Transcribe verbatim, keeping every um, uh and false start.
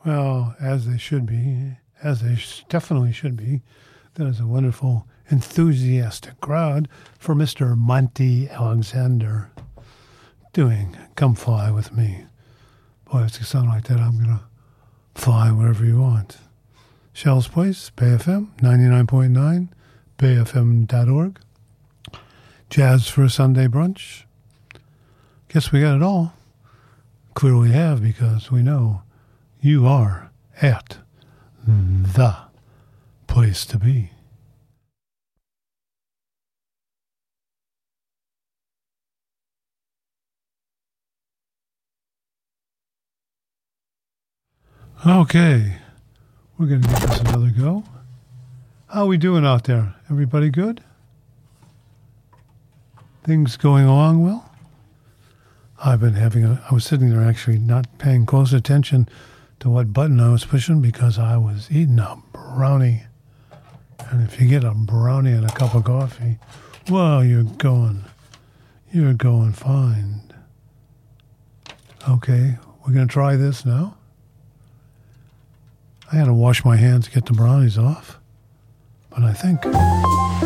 Well, as they should be, as they sh- definitely should be. That is a wonderful, enthusiastic crowd for Mister Monty Alexander doing Come Fly With Me. Boy, if it sound like that, I'm going to fly wherever you want. Shell's Place, Bay F M, ninety-nine point nine, bay f m dot org. Jazz for a Sunday brunch. Guess we got it all. Clearly have, because we know you are at the place to be. Okay, we're going to give this another go. How are we doing out there? Everybody good? Things going along well? I've been having a, I was sitting there actually not paying close attention to what button I was pushing because I was eating a brownie. And if you get a brownie and a cup of coffee, well, you're going, you're going fine. Okay, we're going to try this now. I had to wash my hands to get the brownies off, but I think